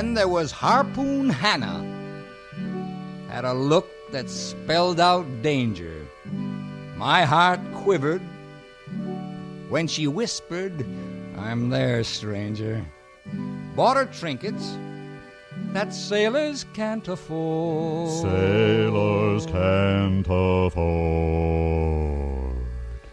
then there was Harpoon Hannah. Had a look that spelled out danger. My heart quivered when she whispered, "I'm there, stranger." Bought her trinkets that sailors can't afford. Sailors can't afford.